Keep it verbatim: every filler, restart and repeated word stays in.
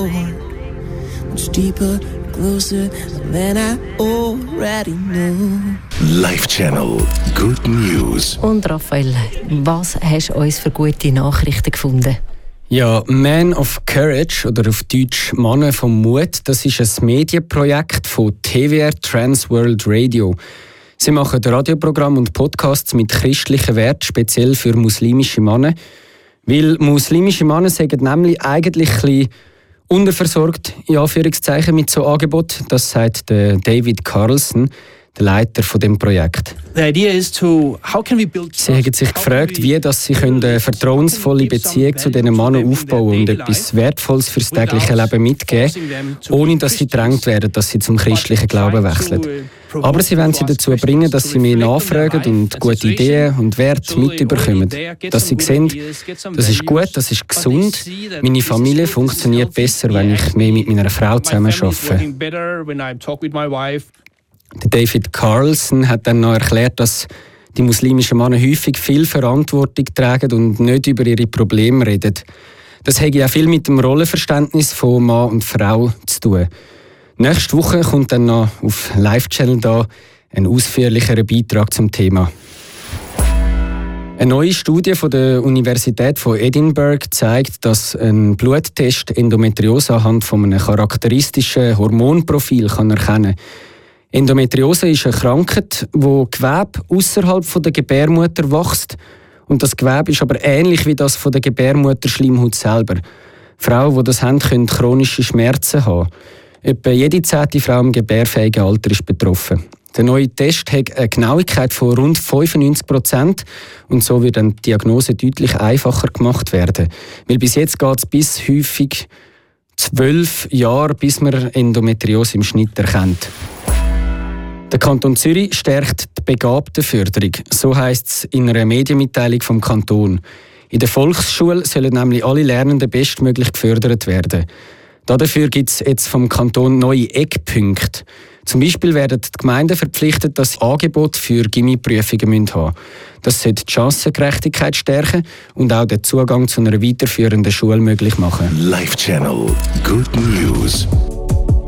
door, much deeper, closer than I already knew. Life Channel Good News. Und Raphael, was hast du uns für gute Nachrichten gefunden? Ja, Man of Courage oder auf Deutsch Männer vom Mut, das ist ein Medienprojekt von T W R Trans World Radio. Sie machen Radioprogramme und Podcasts mit christlichen Werten, speziell für muslimische Männer. Weil muslimische Männer sagen nämlich eigentlich ein bisschen unterversorgt, in Anführungszeichen, mit so Angebot. Das sagt der David Carlson, der Leiter von dem Projekt. Sie haben sich gefragt, wie dass sie eine vertrauensvolle Beziehung zu diesen Männern aufbauen und etwas Wertvolles fürs tägliche Leben mitgeben, ohne dass sie gedrängt werden, dass sie zum christlichen Glauben wechseln. Aber sie wollen sie dazu bringen, dass sie mehr nachfragen und gute Ideen und Werte mitbekommen. Dass sie sehen, das ist gut, das ist gesund, meine Familie funktioniert besser, wenn ich mehr mit meiner Frau zusammen arbeite. David Carlson hat dann noch erklärt, dass die muslimischen Männer häufig viel Verantwortung tragen und nicht über ihre Probleme reden. Das hat ja viel mit dem Rollenverständnis von Mann und Frau zu tun. Nächste Woche kommt dann noch auf Live Channel da ein ausführlicherer Beitrag zum Thema. Eine neue Studie von der Universität von Edinburgh zeigt, dass ein Bluttest Endometriose anhand von einem charakteristischen Hormonprofil kann erkennen kann. Endometriose ist eine Krankheit, wo Gewebe außerhalb der Gebärmutter wächst. Und das Gewebe ist aber ähnlich wie das von der Gebärmutterschleimhaut selber. Frauen, die das haben, können chronische Schmerzen haben. Etwa jede zehnte Frau im gebärfähigen Alter ist betroffen. Der neue Test hat eine Genauigkeit von rund fünfundneunzig Prozent und so wird die Diagnose deutlich einfacher gemacht werden. Weil bis jetzt geht es bis häufig zwölf Jahre, bis man Endometriose im Schnitt erkennt. Der Kanton Zürich stärkt die Begabtenförderung. So heisst es in einer Medienmitteilung vom Kanton. In der Volksschule sollen nämlich alle Lernenden bestmöglich gefördert werden. Dafür gibt es jetzt vom Kanton neue Eckpunkte. Zum Beispiel werden die Gemeinden verpflichtet, dass sie Angebote für Gymnasiumsprüfungen haben müssen. Das sollte die Chancengerechtigkeit stärken und auch den Zugang zu einer weiterführenden Schule möglich machen. Life Channel Good News.